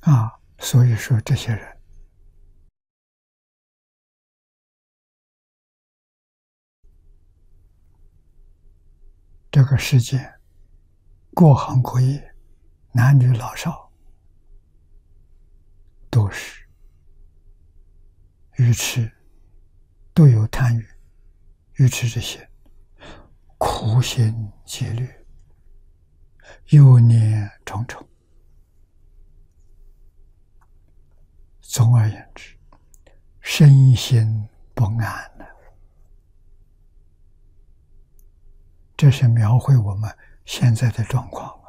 所以说这些人这个世界各行各业，男女老少都是愚痴，都有贪欲、愚痴这些苦心积虑，忧念重重。总而言之，身心不安呢。这是描绘我们现在的状况。